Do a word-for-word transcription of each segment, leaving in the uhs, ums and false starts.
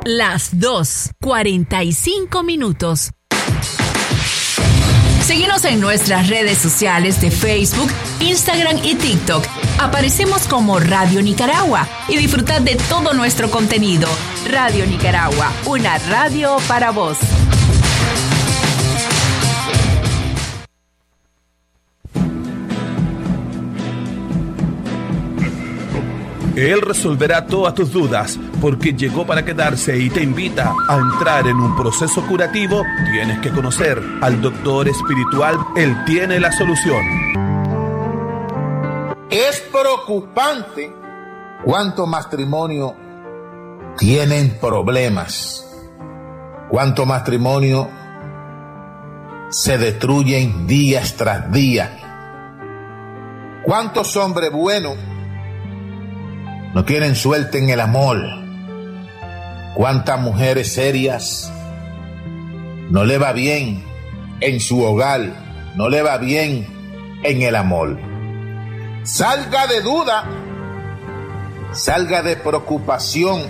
Las dos, cuarenta y cinco minutos. Síguenos en nuestras redes sociales de Facebook, Instagram y TikTok. Aparecemos como Radio Nicaragua y disfrutad de todo nuestro contenido. Radio Nicaragua, una radio para vos. Él resolverá todas tus dudas porque llegó para quedarse y te invita a entrar en un proceso curativo. Tienes que conocer al doctor espiritual. Él tiene la solución. Es preocupante cuántos matrimonios tienen problemas, cuántos matrimonios se destruyen día tras día, cuántos hombres buenos no tienen suerte en el amor, cuántas mujeres serias no le va bien en su hogar, no le va bien en el amor. Salga de duda, salga de preocupación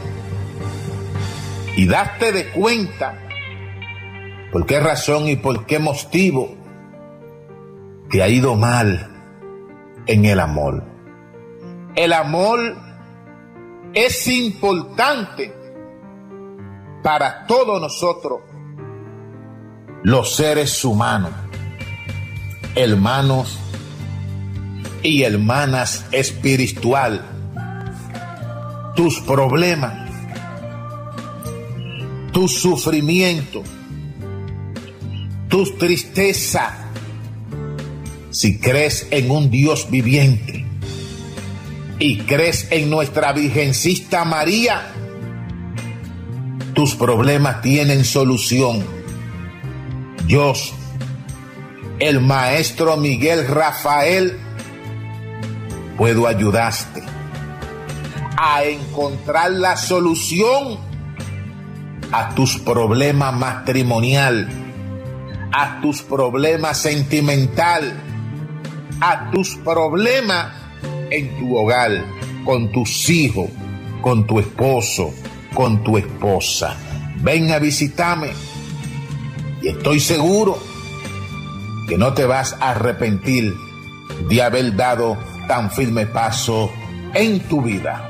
y date de cuenta por qué razón y por qué motivo te ha ido mal en el amor. El amor es importante para todos nosotros, los seres humanos, hermanos y hermanas espiritual. Tus problemas, tus sufrimientos, tus tristezas, si crees en un Dios viviente y crees en nuestra Virgencita María, tus problemas tienen solución. Dios, el maestro Miguel Rafael, puedo ayudarte a encontrar la solución a tus problemas matrimonial, a tus problemas sentimental, a tus problemas en tu hogar, con tus hijos, con tu esposo, con tu esposa. Ven a visitarme y estoy seguro que no te vas a arrepentir de haber dado tan firme paso en tu vida.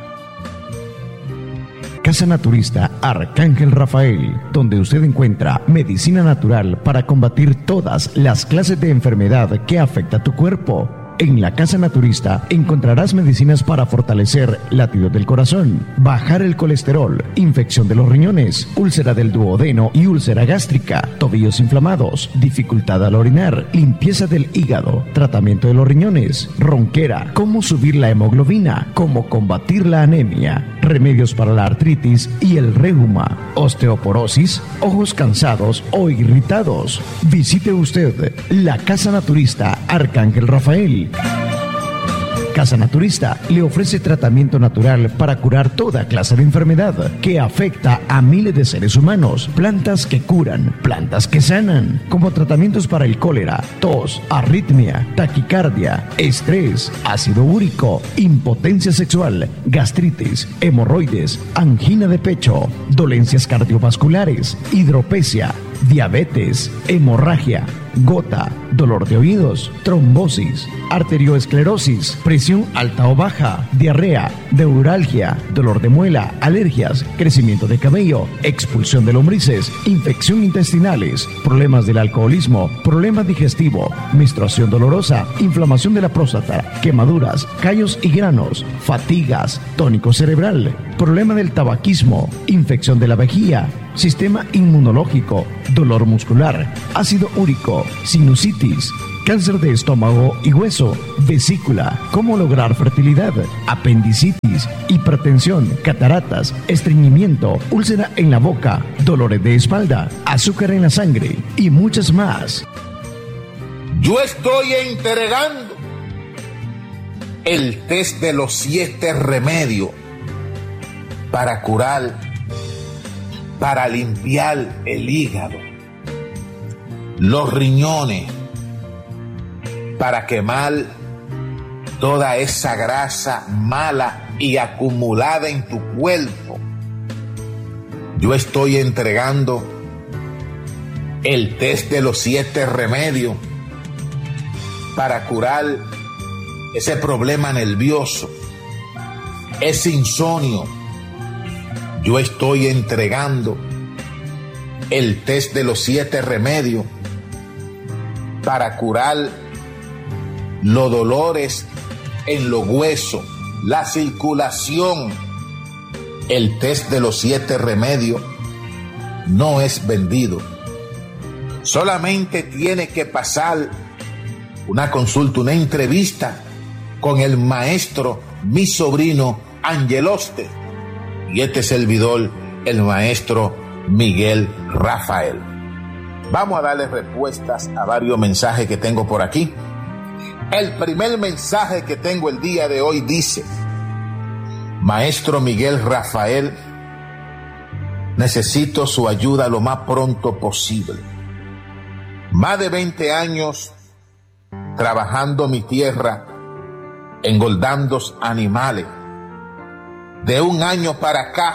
Casa Naturista Arcángel Rafael, donde usted encuentra medicina natural para combatir todas las clases de enfermedad que afecta a tu cuerpo. En la Casa Naturista encontrarás medicinas para fortalecer latidos del corazón, bajar el colesterol, infección de los riñones, úlcera del duodeno y úlcera gástrica, tobillos inflamados, dificultad al orinar, limpieza del hígado, tratamiento de los riñones, ronquera, cómo subir la hemoglobina, cómo combatir la anemia, remedios para la artritis y el reuma, osteoporosis, ojos cansados o irritados. Visite usted la Casa Naturista Arcángel Rafael. Casa Naturista le ofrece tratamiento natural para curar toda clase de enfermedad que afecta a miles de seres humanos. Plantas que curan, plantas que sanan, como tratamientos para el cólera, tos, arritmia, taquicardia, estrés, ácido úrico, impotencia sexual, gastritis, hemorroides, angina de pecho, dolencias cardiovasculares, hidropesia, diabetes, hemorragia, gota, dolor de oídos, trombosis, arterioesclerosis, presión alta o baja, diarrea, neuralgia, dolor de muela, alergias, crecimiento de cabello, expulsión de lombrices, infección intestinales, problemas del alcoholismo, problema digestivo, menstruación dolorosa, inflamación de la próstata, quemaduras, callos y granos, fatigas, tónico cerebral, problema del tabaquismo, infección de la vejiga, sistema inmunológico, dolor muscular, ácido úrico, sinusitis, cáncer de estómago y hueso, vesícula, cómo lograr fertilidad, apendicitis, hipertensión, cataratas, estreñimiento, úlcera en la boca, dolores de espalda, azúcar en la sangre y muchas más. Yo estoy entregando el test de los siete remedios para curar, para limpiar el hígado, los riñones, para quemar toda esa grasa mala y acumulada en tu cuerpo. yo estoy entregando el test de los siete remedios para curar ese problema nervioso, ese insomnio. Yo estoy entregando el test de los siete remedios para curar los dolores en los huesos, la circulación. El test de los siete remedios no es vendido. Solamente tiene que pasar una consulta, una entrevista con el maestro, mi sobrino Angeloste, y este servidor, el maestro Miguel Rafael. Vamos a darle respuestas a varios mensajes que tengo por aquí. El primer mensaje que tengo el día de hoy dice: Maestro Miguel Rafael, necesito su ayuda lo más pronto posible. Más de veinte años trabajando mi tierra, engordando animales. De un año para acá,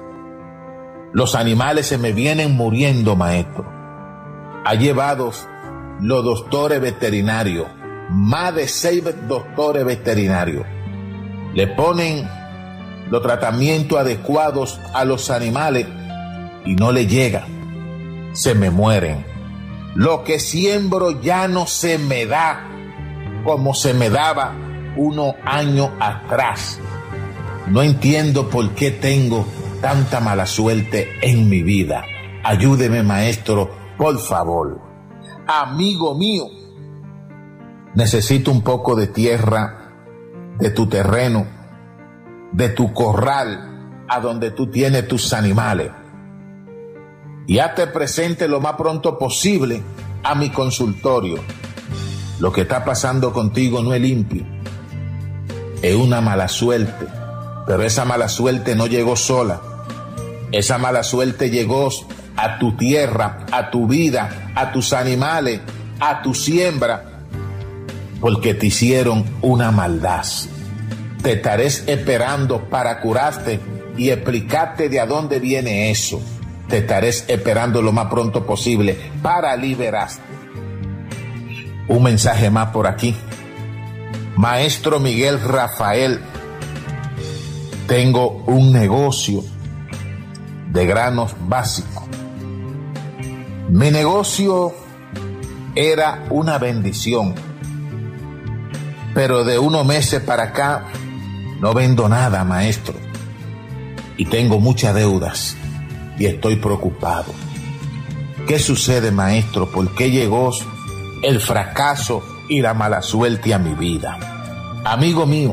los animales se me vienen muriendo, maestro. Ha llevado los doctores veterinarios, más de seis doctores veterinarios. Le ponen los tratamientos adecuados a los animales y no le llega. Se me mueren. Lo que siembro ya no se me da como se me daba unos años atrás. No entiendo por qué tengo tanta mala suerte en mi vida. Ayúdeme, maestro, por favor. Amigo mío, necesito un poco de tierra de tu terreno, de tu corral, a donde tú tienes tus animales. Y hazte presente lo más pronto posible a mi consultorio. Lo que está pasando contigo no es limpio, es una mala suerte, pero esa mala suerte no llegó sola. Esa mala suerte llegó a tu tierra, a tu vida, a tus animales, a tu siembra, porque te hicieron una maldad. Te estaré esperando para curarte y explicarte de a dónde viene eso. Te estaré esperando lo más pronto posible para liberarte. Un mensaje más por aquí. Maestro Miguel Rafael, tengo un negocio de granos básicos. Mi negocio era una bendición, pero de unos meses para acá no vendo nada, maestro, y tengo muchas deudas y estoy preocupado. ¿Qué sucede, maestro? ¿Por qué llegó el fracaso y la mala suerte a mi vida? Amigo mío,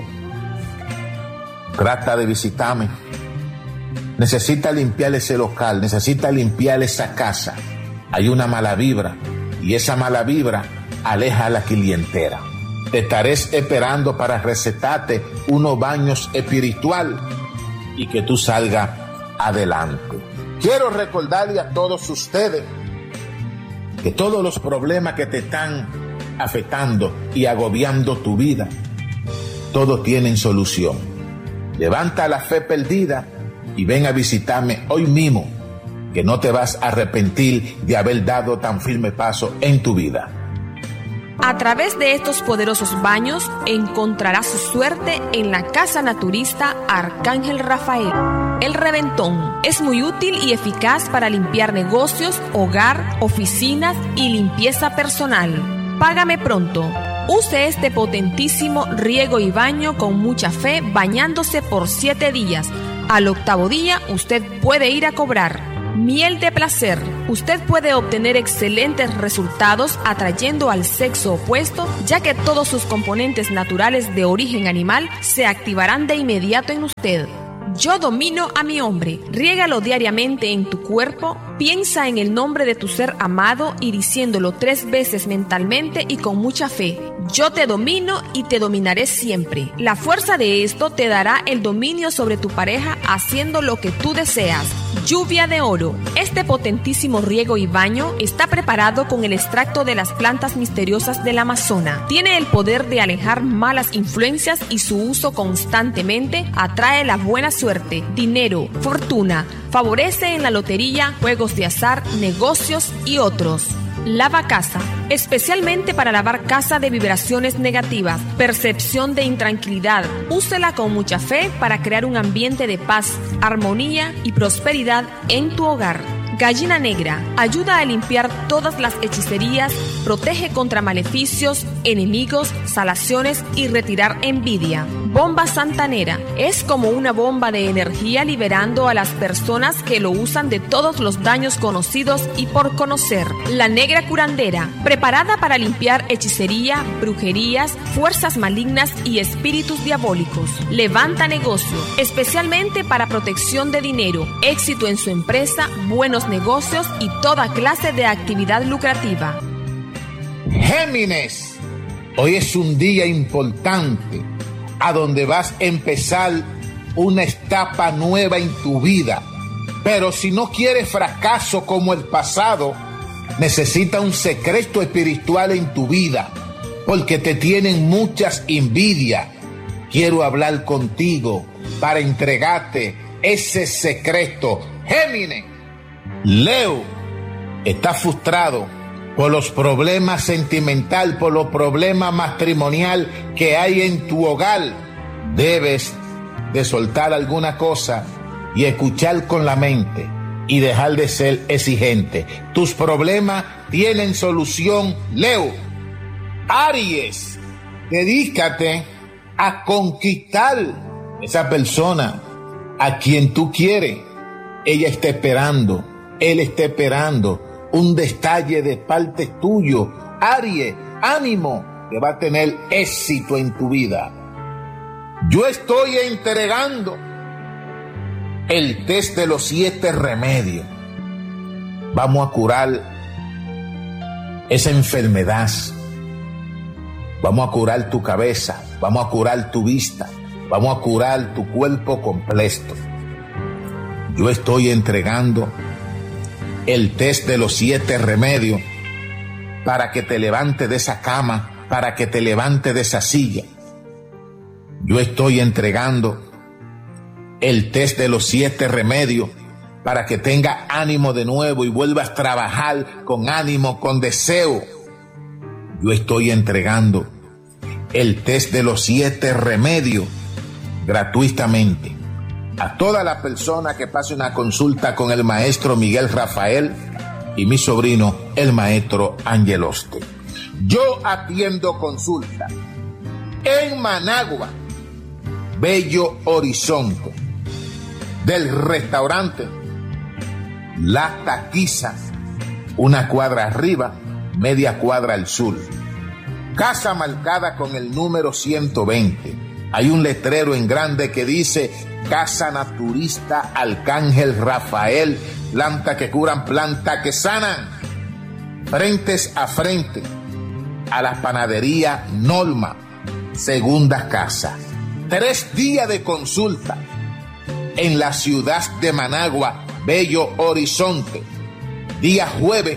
trata de visitarme. Necesita limpiar ese local, necesita limpiar esa casa. Hay una mala vibra y esa mala vibra aleja a la clientela. Te estaré esperando para recetarte unos baños espiritual y que tú salgas adelante. Quiero recordarle a todos ustedes que todos los problemas que te están afectando y agobiando tu vida, todos tienen solución. Levanta la fe perdida y ven a visitarme hoy mismo, que no te vas a arrepentir de haber dado tan firme paso en tu vida. A través de estos poderosos baños encontrarás su suerte en la casa naturista Arcángel Rafael. El Reventón es muy útil y eficaz para limpiar negocios, hogar, oficinas y limpieza personal. Págame pronto. Use este potentísimo riego y baño con mucha fe, bañándose por siete días. Al octavo día usted puede ir a cobrar. Miel de placer. Usted puede obtener excelentes resultados atrayendo al sexo opuesto, ya que todos sus componentes naturales de origen animal se activarán de inmediato en usted. Yo domino a mi hombre. Riégalo diariamente en tu cuerpo. Piensa en el nombre de tu ser amado y diciéndolo tres veces mentalmente y con mucha fe. Yo te domino y te dominaré siempre. La fuerza de esto te dará el dominio sobre tu pareja haciendo lo que tú deseas. Lluvia de oro. Este potentísimo riego y baño está preparado con el extracto de las plantas misteriosas del Amazonas. Tiene el poder de alejar malas influencias y su uso constantemente atrae la buena suerte suerte, dinero, fortuna. Favorece en la lotería, juegos de azar, negocios y otros. Lava casa, especialmente para lavar casa de vibraciones negativas, percepción de intranquilidad. Úsela con mucha fe para crear un ambiente de paz, armonía y prosperidad en tu hogar. Gallina negra, ayuda a limpiar todas las hechicerías, protege contra maleficios, enemigos, salaciones y retirar envidia. Bomba santanera, es como una bomba de energía liberando a las personas que lo usan de todos los daños conocidos y por conocer. La negra curandera, preparada para limpiar hechicería, brujerías, fuerzas malignas y espíritus diabólicos. Levanta negocio, especialmente para protección de dinero, éxito en su empresa, buenos negocios y toda clase de actividad lucrativa. Géminis, hoy es un día importante a donde vas a empezar una etapa nueva en tu vida. Pero si no quieres fracaso como el pasado, necesitas un secreto espiritual en tu vida, porque te tienen muchas envidias. Quiero hablar contigo para entregarte ese secreto. Géminis. Leo, está frustrado por los problemas sentimentales, por los problemas matrimoniales que hay en tu hogar. Debes de soltar alguna cosa y escuchar con la mente y dejar de ser exigente. Tus problemas tienen solución, Leo. Aries, dedícate a conquistar esa persona a quien tú quieres. Ella está esperando. Él está esperando un detalle de parte tuyo. Aries, ánimo, que va a tener éxito en tu vida. Yo estoy entregando el test de los siete remedios. Vamos a curar esa enfermedad. Vamos a curar tu cabeza. Vamos a curar tu vista. Vamos a curar tu cuerpo completo. Yo estoy entregando el test de los siete remedios para que te levantes de esa cama, para que te levantes de esa silla. Yo estoy entregando el test de los siete remedios para que tengas ánimo de nuevo y vuelvas a trabajar con ánimo, con deseo. Yo estoy entregando el test de los siete remedios gratuitamente a toda la persona que pase una consulta con el maestro Miguel Rafael y mi sobrino, el maestro Angeloste. Yo atiendo consulta en Managua, Bello Horizonte, del restaurante La Taquiza, una cuadra arriba, media cuadra al sur. Casa marcada con el número ciento veinte. Hay un letrero en grande que dice Casa Naturista Arcángel Rafael, planta que curan, planta que sanan. Frentes a frente a la panadería Norma, segunda casa. Tres días de consulta en la ciudad de Managua, Bello Horizonte. Día jueves,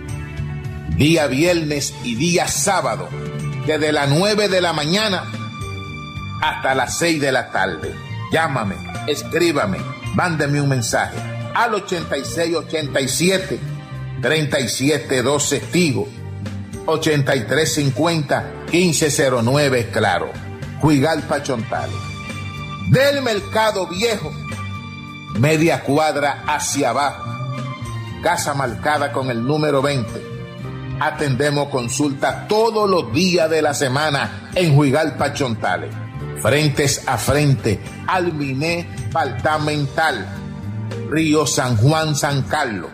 día viernes y día sábado, desde las nueve de la mañana hasta las seis de la tarde. Llámame, escríbame, mándeme un mensaje al ochenta y seis ochenta y siete treinta y siete doce Tigo, ochenta y tres cincuenta quince cero nueve Claro, Juigalpa Chontales. Del Mercado Viejo, media cuadra hacia abajo, casa marcada con el número veinte. Atendemos consulta todos los días de la semana en Juigalpa Chontales. Frentes a frente al Miné Departamental, Río San Juan, San Carlos.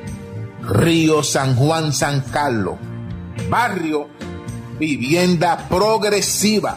Río San Juan, San Carlos. Barrio Vivienda Progresiva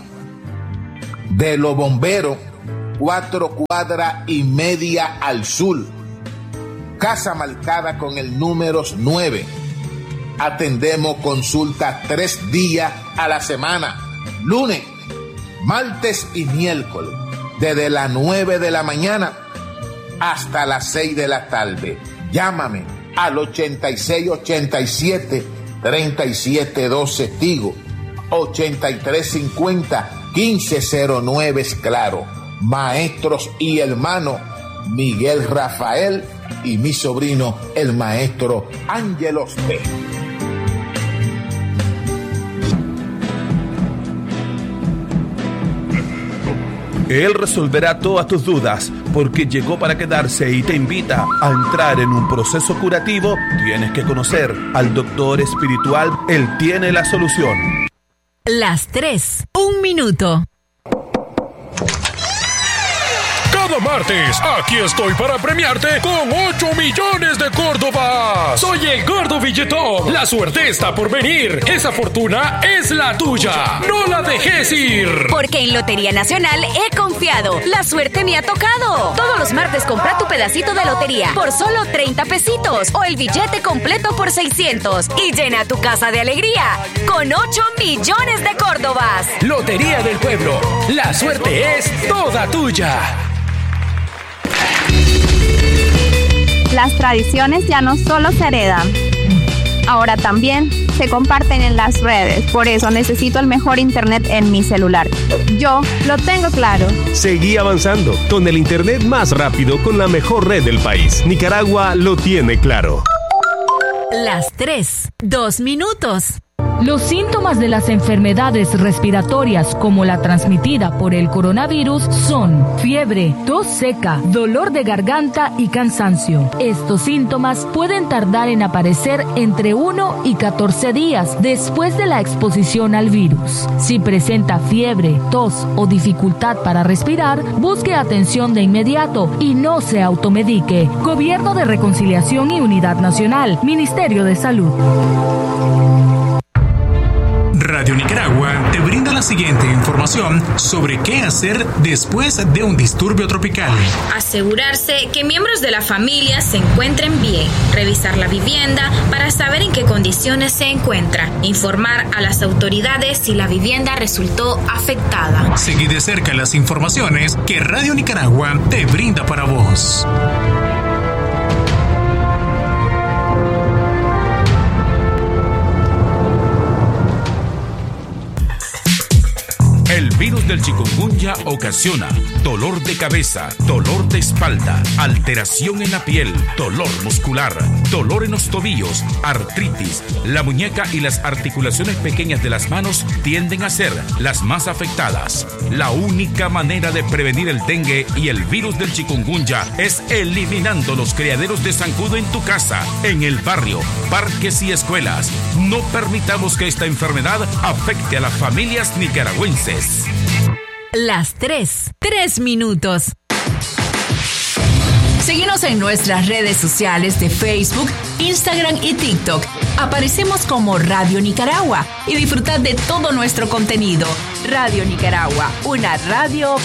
de los Bomberos, cuatro cuadras y media al sur. Casa marcada con el número nueve. Atendemos consultas tres días a la semana, lunes, martes y miércoles, desde las nueve de la mañana hasta las seis de la tarde. Llámame al ochenta y seis ochenta y siete treinta y siete doce Tigo, ochenta y tres cincuenta quince cero nueve Claro, maestros y hermanos Miguel Rafael y mi sobrino, el maestro Ángelos P. Él resolverá todas tus dudas porque llegó para quedarse y te invita a entrar en un proceso curativo. Tienes que conocer al doctor espiritual. Él tiene la solución. Las tres, un minuto. Cada martes, aquí estoy para premiarte con ocho millones de Córdobas. Soy el Gordo Billetón. La suerte está por venir. Esa fortuna es la tuya. No la dejes ir. Porque en Lotería Nacional he confiado. La suerte me ha tocado. Todos los martes compra tu pedacito de lotería por solo treinta pesitos o el billete completo por seiscientos y llena tu casa de alegría con ocho millones de Córdobas. Lotería del Pueblo. La suerte es toda tuya. Las tradiciones ya no solo se heredan, ahora también se comparten en las redes. Por eso necesito el mejor internet en mi celular. Yo lo tengo claro. Seguí avanzando con el internet más rápido con la mejor red del país. Nicaragua lo tiene claro. Las tres, dos minutos. Los síntomas de las enfermedades respiratorias como la transmitida por el coronavirus son fiebre, tos seca, dolor de garganta y cansancio. Estos síntomas pueden tardar en aparecer entre uno y catorce días después de la exposición al virus. Si presenta fiebre, tos o dificultad para respirar, busque atención de inmediato y no se automedique. Gobierno de Reconciliación y Unidad Nacional, Ministerio de Salud. Radio Nicaragua te brinda la siguiente información sobre qué hacer después de un disturbio tropical. Asegurarse que miembros de la familia se encuentren bien. Revisar la vivienda para saber en qué condiciones se encuentra. Informar a las autoridades si la vivienda resultó afectada. Seguí de cerca las informaciones que Radio Nicaragua te brinda para vos. El virus del chikungunya ocasiona dolor de cabeza, dolor de espalda, alteración en la piel, dolor muscular, dolor en los tobillos, artritis. La muñeca y las articulaciones pequeñas de las manos tienden a ser las más afectadas. La única manera de prevenir el dengue y el virus del chikungunya es eliminando los criaderos de zancudo en tu casa, en el barrio, parques y escuelas. No permitamos que esta enfermedad afecte a las familias nicaragüenses. Las tres, tres minutos. Síguenos en nuestras redes sociales de Facebook, Instagram y TikTok. Aparecemos como Radio Nicaragua y disfrutad de todo nuestro contenido. Radio Nicaragua, una radio